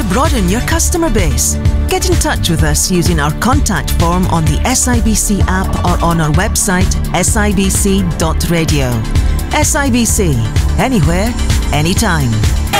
broaden your customer base? Get in touch with us using our contact form on the SIBC app or on our website sibc.radio. SIBC, anywhere, anytime.